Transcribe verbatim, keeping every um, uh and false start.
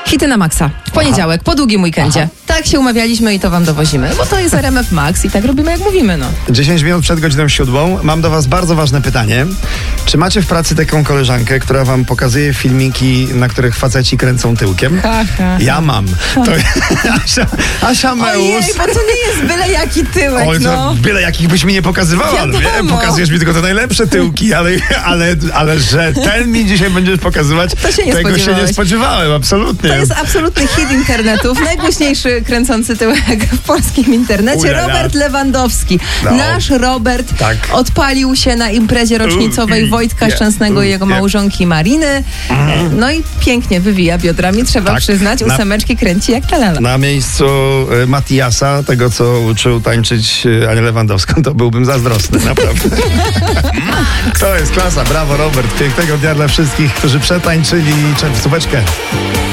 Hity na maksa. W poniedziałek, po długim weekendzie. Aha. Tak się umawialiśmy i to wam dowozimy, bo to jest R M F Max i tak robimy jak mówimy, no. dziesięć minut przed godziną siódmą. Mam do was bardzo ważne pytanie. Czy macie w pracy taką koleżankę, która wam pokazuje filmiki, na których faceci kręcą tyłkiem? Ha, ha. Ja mam. To Asia, Asia Meus. Ojej, bo to nie jest byle jaki tyłek, Oj, no. Byle jakich byś mi nie pokazywała. Wiadomo. Wie, pokazujesz mi tylko te najlepsze tyłki, ale, ale, ale że ten mi dzisiaj będziesz pokazywać, To się nie tego się nie spodziewałem, absolutnie. To jest absolutny hit internetów, najgłośniejszy kręcący tyłek w polskim internecie. Ulala. Robert Lewandowski. No. Nasz Robert Tak. odpalił się na imprezie rocznicowej Uh, Wojtka yeah. Szczęsnego Uh, i jego yeah. małżonki Mariny. No i pięknie wywija biodrami, trzeba Tak. przyznać. Na- Ósemeczki kręci jak talala. Na miejscu y, Matiasa, tego co uczył tańczyć y, Anię Lewandowską, to byłbym zazdrosny, naprawdę. To jest klasa, brawo Robert, pięknego dnia dla wszystkich, którzy przetańczyli czerwcóweczkę.